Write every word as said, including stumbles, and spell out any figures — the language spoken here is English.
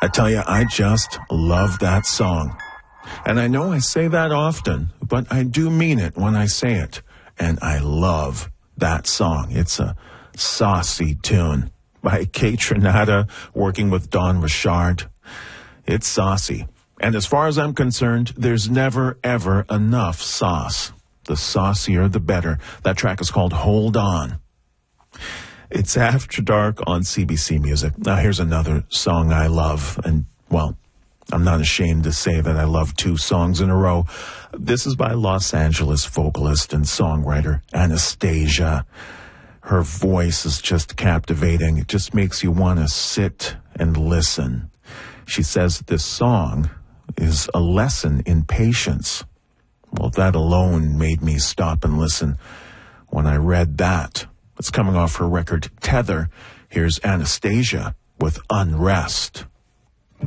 I tell you, I just love that song. And I know I say that often, but I do mean it when I say it. And I love that song. It's a saucy tune by Kate Trinata working with Don Richard. It's saucy. And as far as I'm concerned, there's never, ever enough sauce. The saucier, the better. That track is called Hold On. It's After Dark on C B C Music. Now here's another song I love. And, well, I'm not ashamed to say that I love two songs in a row. This is by Los Angeles vocalist and songwriter Anastacia. Her voice is just captivating. It just makes you want to sit and listen. She says this song is a lesson in patience. Well, that alone made me stop and listen when I read that. It's coming off her record Tether. Here's Anastacia with Unrest.